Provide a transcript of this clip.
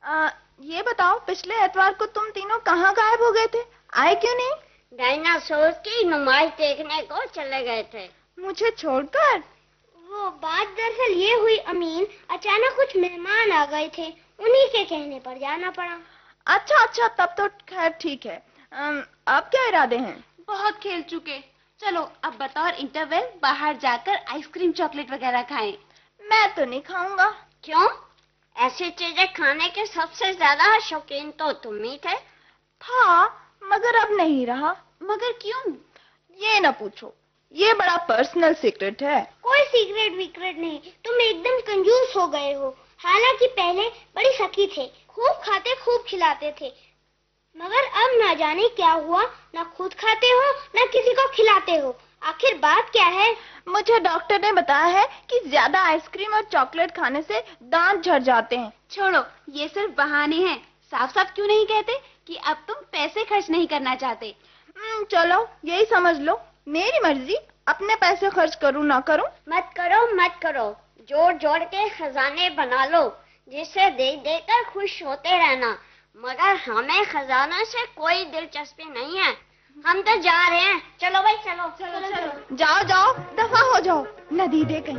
ये बताओ, पिछले एतवार को तुम तीनों कहाँ गायब हो गए थे? आए क्यों नहीं? डायनासोर की नुमाइश देखने को चले गए थे। मुझे छोड़कर? वो बात दरअसल ये हुई अमीन, अचानक कुछ मेहमान आ गए थे, उन्हीं के कहने पर जाना पड़ा। अच्छा, तब तो खैर ठीक है। अब क्या इरादे हैं? बहुत खेल चुके, चलो अब बतौर इंटरवल बाहर जाकर आइसक्रीम चॉकलेट वगैरह खाएं। मैं तो नहीं खाऊंगा। क्यों? ऐसी चीजें खाने के सबसे ज्यादा शौकीन तो तुम ही थे। था, मगर अब नहीं रहा। मगर क्यों? ये ना पूछो, ये बड़ा पर्सनल सीक्रेट है। कोई सीक्रेट विक्रेट नहीं, तुम एकदम कंजूस हो गए हो। हालांकि पहले बड़ी सखी थे, खूब खाते खूब खिलाते थे, मगर अब ना जाने क्या हुआ, ना खुद खाते हो ना किसी को खिलाते हो। आखिर बात क्या है? मुझे डॉक्टर ने बताया है कि ज्यादा आइसक्रीम और चॉकलेट खाने से दांत झड़ जाते हैं। छोड़ो, ये सिर्फ बहाने हैं। साफ साफ क्यों नहीं कहते कि अब तुम पैसे खर्च नहीं करना चाहते? चलो यही समझ लो, मेरी मर्जी, अपने पैसे खर्च करूँ ना करूँ। मत करो, जोड़ जोड़ के खजाने बना लो, जिससे देख देख कर खुश होते रहना। मगर हमें खजाना से कोई दिलचस्पी नहीं है, हम तो जा रहे हैं। चलो भाई, चलो। जाओ, दफा हो जाओ, नदी दे कहीं।